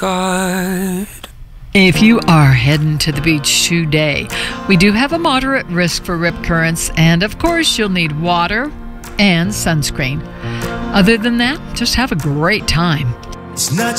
God. If you are heading to the beach today, we do have a moderate risk for rip currents, and of course you'll need water and sunscreen. Other than that, just have a great time. It's not